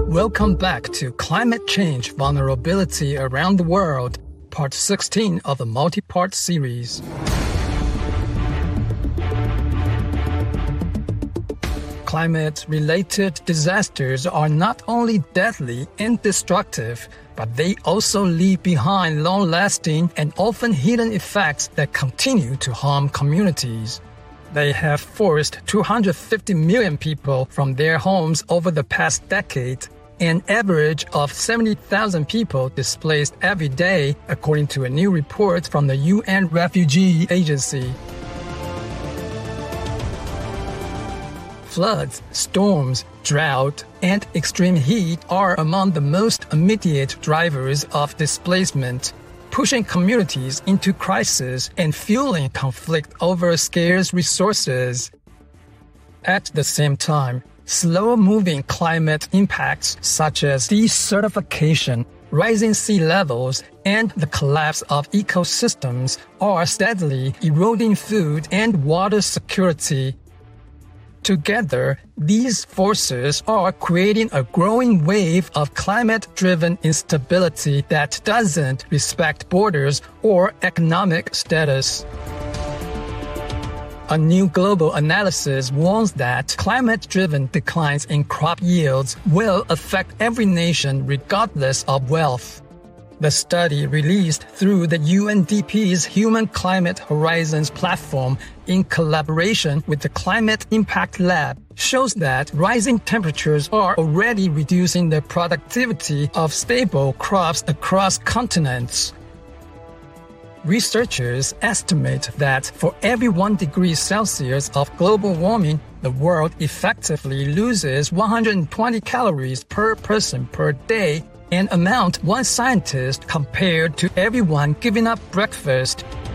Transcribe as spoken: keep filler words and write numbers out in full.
Welcome back to Climate Change Vulnerability Around the World, Part sixteen of the multi-part series. Climate-related disasters are not only deadly and destructive, but they also leave behind long-lasting and often hidden effects that continue to harm communities. They have forced two hundred fifty million people from their homes over the past decade, an average of seventy thousand people displaced every day, according to a new report from the U N Refugee Agency. Floods, storms, drought, and extreme heat are among the most immediate drivers of displacement, pushing communities into crisis and fueling conflict over scarce resources. At the same time, slow-moving climate impacts such as desertification, rising sea levels, and the collapse of ecosystems are steadily eroding food and water security. Together, these forces are creating a growing wave of climate-driven instability that doesn't respect borders or economic status. A new global analysis warns that climate-driven declines in crop yields will affect every nation regardless of wealth. The study, released through the U N D P's Human Climate Horizons platform in collaboration with the Climate Impact Lab, shows that rising temperatures are already reducing the productivity of staple crops across continents. Researchers estimate that for every one degree Celsius of global warming, the world effectively loses one hundred twenty calories per person per day, an amount one scientist compared to everyone giving up breakfast.